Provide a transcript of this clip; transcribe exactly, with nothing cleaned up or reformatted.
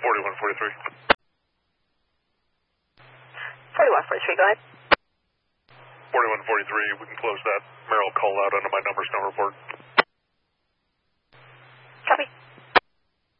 forty-one forty-three. forty-one forty-three, go ahead. forty-one forty-three, we can close that. Merrill call out under my numbers, no report.